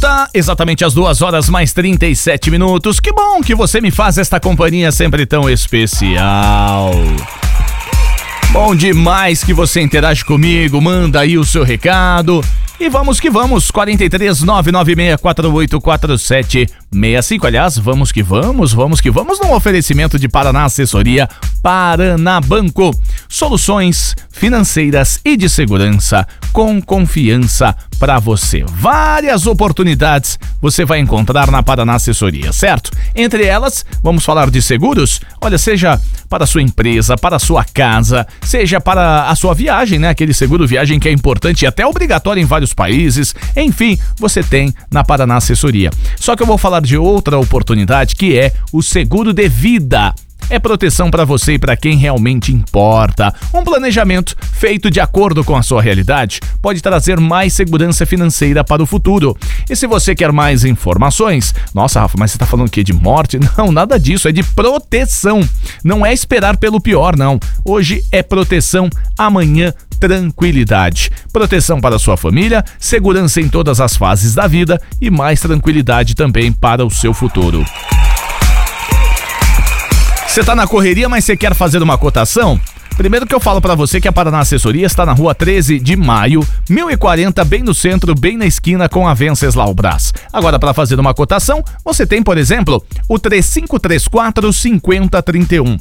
volta, exatamente às 2h mais 37 minutos. Que bom que você me faz esta companhia sempre tão especial. Bom demais que você interage comigo, manda aí o seu recado. E vamos que vamos, 43 996 484765. Aliás, vamos que vamos num oferecimento de Paraná Assessoria Paraná Banco. Soluções financeiras e de segurança com confiança para você. Várias oportunidades você vai encontrar na Paraná Assessoria, certo? Entre elas, vamos falar de seguros. Olha, seja para a sua empresa, para a sua casa, seja para a sua viagem, né? Aquele seguro viagem que é importante e até obrigatório em vários países. Enfim, você tem na Paraná Assessoria. Só que eu vou falar de outra oportunidade, que é o seguro de vida. É proteção para você e para quem realmente importa. Um planejamento feito de acordo com a sua realidade pode trazer mais segurança financeira para o futuro. E se você quer mais informações... Nossa, Rafa, mas você tá falando o quê? De morte? Não, nada disso, é de proteção. Não é esperar pelo pior, não. Hoje é proteção, amanhã tranquilidade. Proteção para a sua família, segurança em todas as fases da vida e mais tranquilidade também para o seu futuro. Você tá na correria, mas você quer fazer uma cotação? Primeiro que eu falo pra você que a Paraná Assessoria está na rua 13 de maio, 1040, bem no centro, bem na esquina com a Venceslau Brás. Agora, para fazer uma cotação, você tem, por exemplo, o 3534-5031,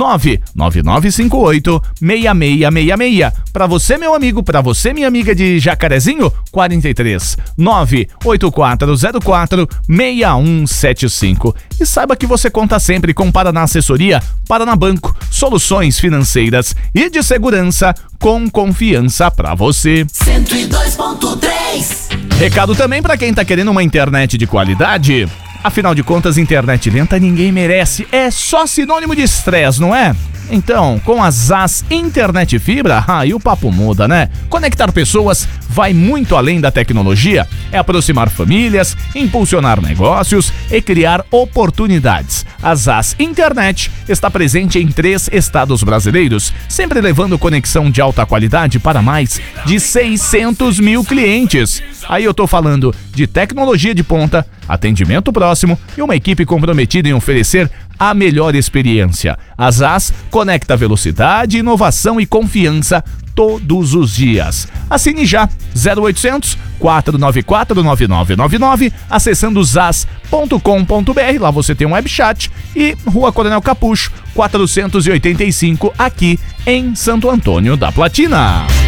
99958-6666. Para você, meu amigo, para você, minha amiga de Jacarezinho, 43 98404-6175. E saiba que você conta sempre com Paraná Assessoria, Paraná Banco, soluções financeiras e de segurança com confiança pra você. 102.3. Recado também pra quem tá querendo uma internet de qualidade. Afinal de contas, internet lenta ninguém merece. É só sinônimo de estresse, não é? Então, com a ZAS Internet Fibra, aí o papo muda, né? Conectar pessoas vai muito além da tecnologia. É aproximar famílias, impulsionar negócios e criar oportunidades. A ZAS Internet está presente em 3 estados brasileiros, sempre levando conexão de alta qualidade para mais de 600 mil clientes. Aí eu tô falando de tecnologia de ponta, atendimento próximo e uma equipe comprometida em oferecer a melhor experiência. A ZAS conecta velocidade, inovação e confiança todos os dias. Assine já 0800 494 9999 acessando zas.com.br. Lá você tem um webchat e Rua Coronel Capucho 485 aqui em Santo Antônio da Platina.